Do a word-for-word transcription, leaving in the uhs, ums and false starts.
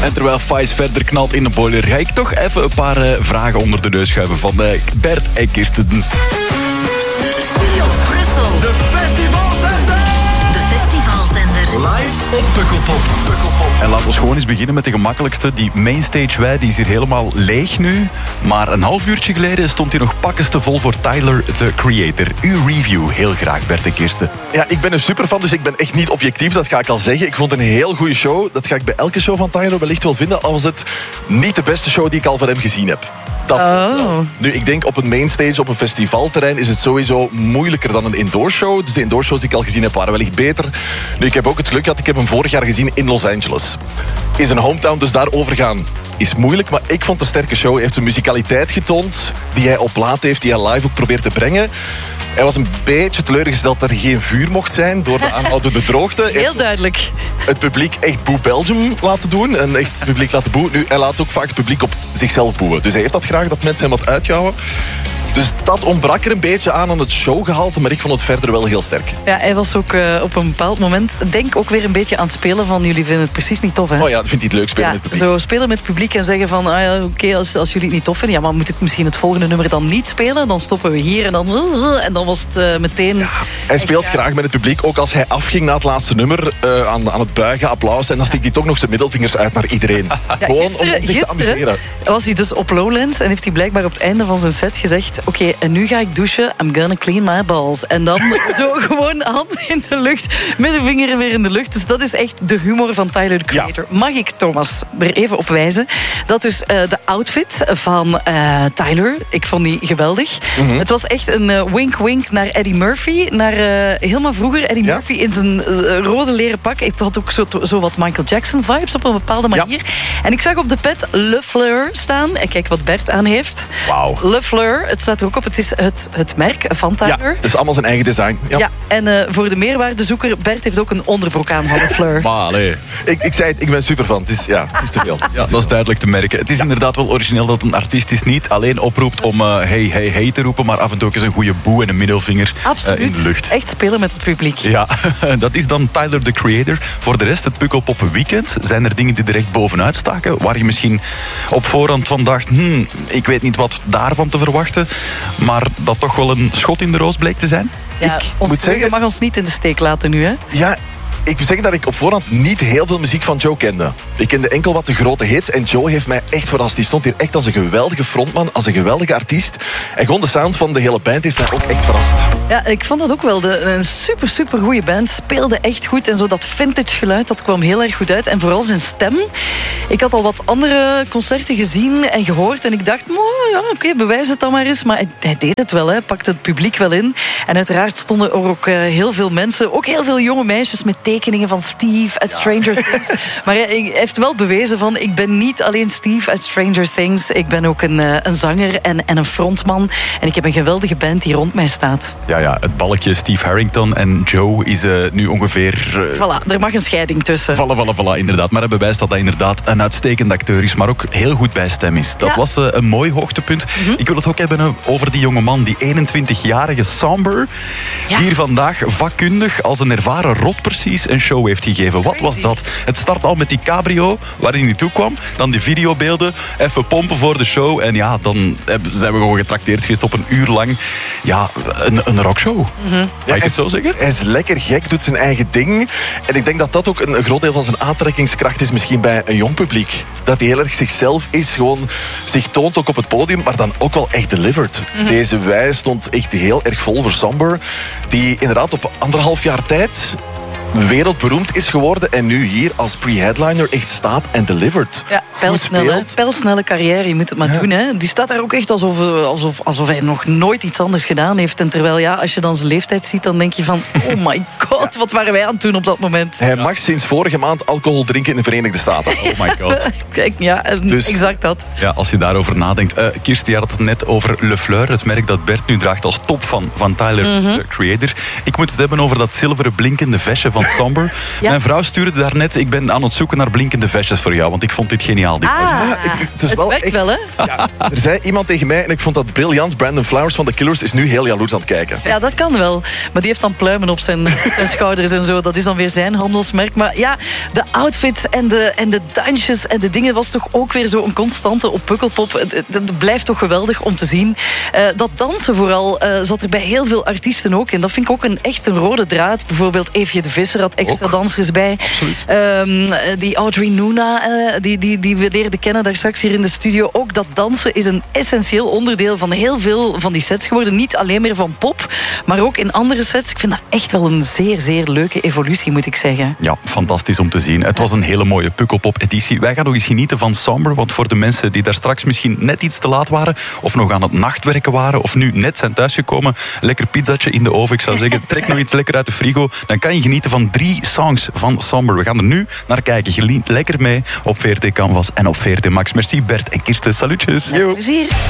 En terwijl Vice verder knalt in de boiler, ga ik toch even een paar uh, vragen onder de neus schuiven van uh, Bert en Kirsten. Studio Brussel. De festivalzender. De festivalzender. Live op Pukkelpop. Pukkelpop. En laten we gewoon eens beginnen met de gemakkelijkste. Die Mainstage wij, die is hier helemaal leeg nu. Maar een half uurtje geleden stond hier nog pakkenste vol voor Tyler, the Creator. Uw review, heel graag, Bert en Kirsten. Ja, ik ben een superfan, dus ik ben echt niet objectief, dat ga ik al zeggen. Ik vond het een heel goede show. Dat ga ik bij elke show van Tyler wellicht wel vinden, al was het niet de beste show die ik al van hem gezien heb. Dat Oh. Nu, ik denk op een mainstage, op een festivalterrein, is het sowieso moeilijker dan een indoor show. Dus de indoor shows die ik al gezien heb, waren wellicht beter. Nu, ik heb ook het geluk gehad, ik heb hem vorig jaar gezien in Los Angeles. In zijn hometown, dus daarover gaan is moeilijk, maar ik vond het een sterke show. Hij heeft een musicaliteit getoond die hij op plaat heeft, die hij live ook probeert te brengen. Hij was een beetje teleurgesteld dat er geen vuur mocht zijn door de aanhoudende droogte. Heel duidelijk. Het publiek echt Boe Belgium laten doen en echt het publiek laten boeien. Nu, hij laat ook vaak het publiek op zichzelf boeien. Dus hij heeft dat graag, dat mensen hem wat uitjouwen. Dus dat ontbrak er een beetje aan aan het showgehalte, maar ik vond het verder wel heel sterk. Ja, hij was ook uh, op een bepaald moment, denk ook weer een beetje aan het spelen van jullie vinden het precies niet tof, hè? Oh ja, vindt hij het leuk spelen Ja, met het publiek. zo spelen met het publiek en zeggen van, ah ja, oké, okay, als, als jullie het niet tof vinden, ja, maar moet ik misschien het volgende nummer dan niet spelen? Dan stoppen we hier en dan, en dan was het uh, meteen... Ja, hij speelt echt, graag met het publiek, ook als hij afging na het laatste nummer, uh, aan, aan het buigen, applaus, en dan stikt hij toch nog zijn middelvingers uit naar iedereen. Ja, Gewoon gisteren, om zich te gisteren amuseren. was hij dus op Lowlands en heeft hij blijkbaar op het einde van zijn set gezegd, oké, okay, en nu ga ik douchen, I'm gonna clean my balls. En dan zo gewoon hand in de lucht, middenvinger weer in de lucht. Dus dat is echt de humor van Tyler, the Creator. Ja. Mag ik, Thomas, er even op wijzen dat dus uh, de outfit van uh, Tyler, ik vond die geweldig. Mm-hmm. Het was echt een uh, wink-wink naar Eddie Murphy, naar uh, helemaal vroeger Eddie ja. Murphy in zijn uh, rode leren pak. Het had ook zo, zo wat Michael Jackson vibes op een bepaalde manier. Ja. En ik zag op de pet Le Fleur staan. En kijk wat Bert aan heeft. Wauw. Le Fleur, het staat ook op. Het is het, het merk van Tyler. Ja, het is allemaal zijn eigen design. Ja, ja en uh, voor de meerwaardezoeker, Bert heeft ook een onderbroek aan van Le Fleur. Maar, nee. ik, ik zei het, ik ben super fan. Het is, ja, het is te veel. Ja, dat is duidelijk te merken. Het is ja. inderdaad wel origineel dat een artiest is niet alleen oproept om uh, hey, hey, hey te roepen, maar af en toe ook eens een goede boe en een middelvinger uh, in de lucht. Echt spelen met het publiek. Ja, dat is dan Tyler, the Creator. Voor de rest, het Pukkelpop Weekend. Zijn er dingen die er echt bovenuit staken? Waar je misschien op voorhand van dacht, hmm, ik weet niet wat daarvan te verwachten, maar dat toch wel een schot in de roos bleek te zijn? Ja, ik ons moet zeggen, mag ons niet in de steek laten nu, hè? Ja, ik moet zeggen dat ik op voorhand niet heel veel muziek van Joe kende. Ik kende enkel wat de grote hits en Joe heeft mij echt verrast. Die stond hier echt als een geweldige frontman, als een geweldige artiest. En gewoon de sound van de hele band heeft mij ook echt verrast. Ja, ik vond dat ook wel. De, een super, super goede band. Speelde echt goed en zo dat vintage geluid, dat kwam heel erg goed uit. En vooral zijn stem. Ik had al wat andere concerten gezien en gehoord en ik dacht, ja, oké, okay, bewijs het dan maar eens. Maar hij deed het wel, hè. Pakte het publiek wel in. En uiteraard stonden er ook uh, heel veel mensen, ook heel veel jonge meisjes met tekeningen van Steve uit Stranger ja. Things. Maar hij heeft wel bewezen van, ik ben niet alleen Steve uit Stranger Things. Ik ben ook een, uh, een zanger en, en een frontman. En ik heb een geweldige band die rond mij staat. Ja, ja, het balkje Steve Harrington en Joe is uh, nu ongeveer... Uh... Voilà, er mag een scheiding tussen. Voilà, voilà, voilà, inderdaad. Maar hij bewijst dat hij inderdaad een uitstekende acteur is, maar ook heel goed bij stem is. Dat ja. was uh, een mooi hoogtepunt. Mm-hmm. Ik wil het ook hebben uh, over die jonge man, die eenentwintigjarige Samber, ja. die hier vandaag vakkundig als een ervaren rot precies een show heeft gegeven. Wat was dat? Het start al met die cabrio waarin hij toe kwam, dan die videobeelden, even pompen voor de show en ja, dan zijn we gewoon getrakteerd geweest op een uur lang. Ja, een, een rockshow. Mm-hmm. Ga ik ja, het zo zeggen? Hij is lekker gek, doet zijn eigen ding. En ik denk dat dat ook een groot deel van zijn aantrekkingskracht is misschien bij een jong publiek. Dat hij heel erg zichzelf is, gewoon zich toont ook op het podium, maar dan ook wel echt delivered. Mm-hmm. Deze wij stond echt heel erg vol voor Samber, die inderdaad op anderhalf jaar tijd wereldberoemd is geworden en nu hier als pre-headliner echt staat en delivered. Ja, pijlsnelle, pijlsnelle carrière, je moet het maar ja. doen. Hè. Die staat daar ook echt alsof, alsof, alsof hij nog nooit iets anders gedaan heeft. En terwijl, ja, als je dan zijn leeftijd ziet, dan denk je van, oh my god, wat waren wij aan het doen op dat moment. Hij mag sinds vorige maand alcohol drinken in de Verenigde Staten. Oh my god. Ja, dus, exact dat. Ja, als je daarover nadenkt. Uh, Kirsti had het net over Le Fleur, het merk dat Bert nu draagt als topfan van Tyler, mm-hmm. the Creator. Ik moet het hebben over dat zilveren blinkende vestje van Somber. Ja. Mijn vrouw stuurde daarnet, ik ben aan het zoeken naar blinkende vestjes voor jou, want ik vond dit geniaal. Dit Ah, Ja, het- het is het wel werkt echt- wel, hè? Ja, er zei iemand tegen mij, en ik vond dat briljant, Brandon Flowers van The Killers is nu heel jaloers aan het kijken. Ja, dat kan wel. Maar die heeft dan pluimen op zijn, zijn schouders en zo. Dat is dan weer zijn handelsmerk. Maar ja, de outfits en de, en de dansjes en de dingen was toch ook weer zo'n constante op Pukkelpop. Het, het, het blijft toch geweldig om te zien. Uh, dat dansen vooral uh, zat er bij heel veel artiesten ook in. Dat vind ik ook een, echt een rode draad. Bijvoorbeeld Eefje de Visser had extra Ook. dansers bij. Um, die Audrey Nuna, uh, die, die, die we leerden kennen daar straks hier in de studio. Ook dat dansen is een essentieel onderdeel van heel veel van die sets geworden. Niet alleen meer van pop, maar ook in andere sets. Ik vind dat echt wel een zeer, zeer leuke evolutie, moet ik zeggen. Ja, fantastisch om te zien. Het was een hele mooie Pukkelpop-editie. Wij gaan nog eens genieten van Somber, want voor de mensen die daar straks misschien net iets te laat waren, of nog aan het nachtwerken waren, of nu net zijn thuisgekomen, lekker pizzatje in de oven. Ik zou zeggen, trek nog iets lekker uit de frigo. Dan kan je genieten van drie songs van Somber. We gaan er nu naar kijken. Geniet lekker mee op V R T Canvas en op V R T Max. Merci Bert en Kirsten. Salutjes. Plezier.